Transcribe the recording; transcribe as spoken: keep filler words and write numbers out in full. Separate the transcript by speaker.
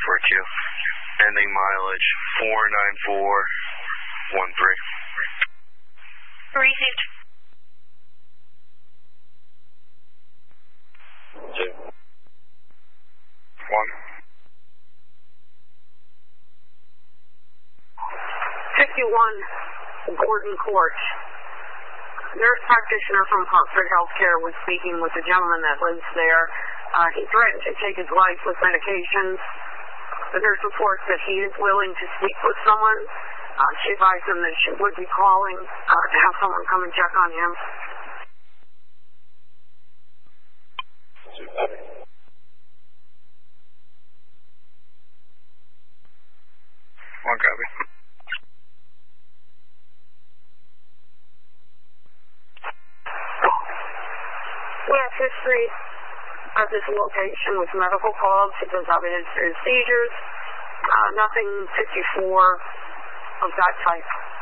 Speaker 1: for a Q. Ending mileage four nine four one three.
Speaker 2: Received.
Speaker 1: Two. One.
Speaker 3: fifty-one, Gordon Court. Nurse practitioner from Hartford Healthcare was speaking with the gentleman that lives there. Uh, he threatened to take his life with medications. The nurse reports that he is willing to speak with someone. Uh, she advised him that she would be calling uh, to have someone come and check on him.
Speaker 1: One copy.
Speaker 3: We have history at this location with medical calls because of his, his seizures. Uh, nothing fifty-four of that type.